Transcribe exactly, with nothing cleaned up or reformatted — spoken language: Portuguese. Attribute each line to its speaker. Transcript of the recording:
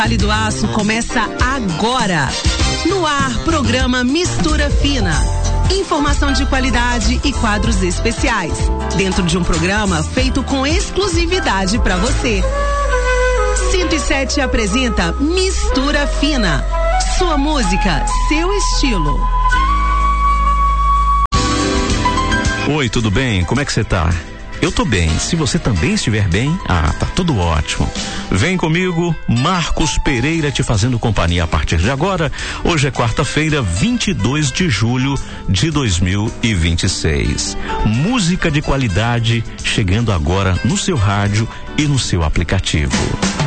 Speaker 1: Vale do Aço começa agora. No ar, programa Mistura Fina. Informação de qualidade e quadros especiais. Dentro de um programa feito com exclusividade para você. cento e sete apresenta Mistura Fina. Sua música, seu estilo.
Speaker 2: Oi, tudo bem? Como é que você tá? Eu tô bem. Se você também estiver bem, ah, tá tudo ótimo. Vem comigo, Marcos Pereira te fazendo companhia a partir de agora. Hoje é quarta-feira, vinte e dois de julho de dois mil e vinte e seis. Música de qualidade chegando agora no seu rádio e no seu aplicativo.